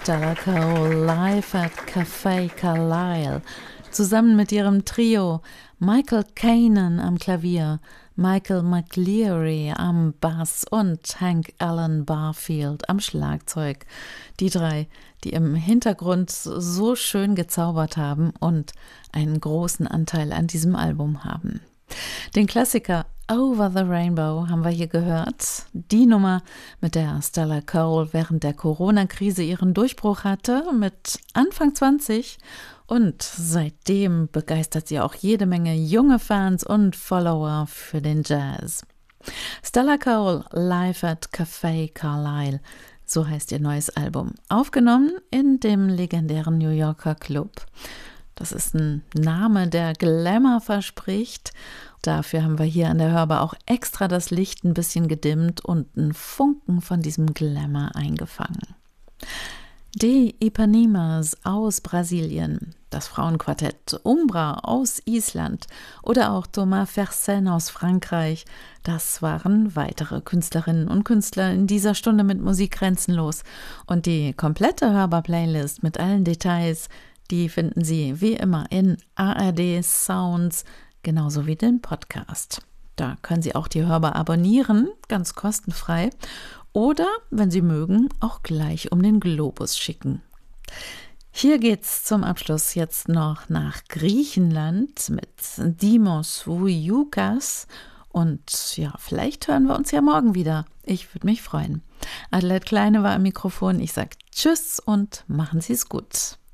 Stella Cole live at Café Carlyle, zusammen mit ihrem Trio Michael Kanan am Klavier, Michael McLeary am Bass und Hank Allen Barfield am Schlagzeug. Die drei, die im Hintergrund so schön gezaubert haben und einen großen Anteil an diesem Album haben. Den Klassiker Over the Rainbow haben wir hier gehört. Die Nummer, mit der Stella Cole während der Corona-Krise ihren Durchbruch hatte, mit Anfang 20. Und seitdem begeistert sie auch jede Menge junge Fans und Follower für den Jazz. Stella Cole live at Café Carlyle, so heißt ihr neues Album. Aufgenommen in dem legendären New Yorker Club. Das ist ein Name, der Glamour verspricht. Dafür haben wir hier an der Hörbar auch extra das Licht ein bisschen gedimmt und einen Funken von diesem Glamour eingefangen. Die Ipanemas aus Brasilien, das Frauenquartett Umbra aus Island oder auch Thomas Fersen aus Frankreich, das waren weitere Künstlerinnen und Künstler in dieser Stunde mit Musik grenzenlos. Und die komplette Hörbar-Playlist mit allen Details, die finden Sie wie immer in ARD Sounds, genauso wie den Podcast. Da können Sie auch die Hörbar abonnieren, ganz kostenfrei. Oder, wenn Sie mögen, auch gleich um den Globus schicken. Hier geht's zum Abschluss jetzt noch nach Griechenland mit Dimos Vouioukas. Und ja, vielleicht hören wir uns ja morgen wieder. Ich würde mich freuen. Adelheid Kleine war am Mikrofon. Ich sage Tschüss und machen Sie es gut.